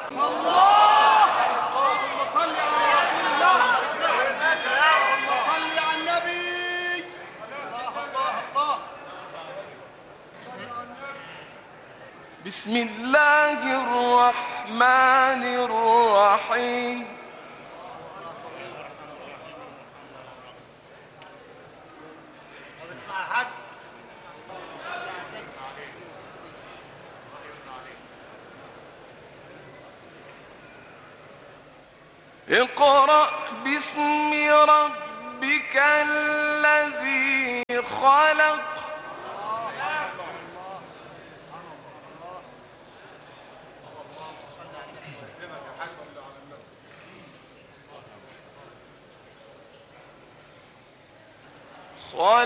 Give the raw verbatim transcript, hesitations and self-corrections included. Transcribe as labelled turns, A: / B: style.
A: الله. اللهم صل على رسول الله. اللهم صل على النبي. الله الله الله.
B: بسم الله الرحمن الرحيم. اقرأ باسم ربك الذي خلق. خلق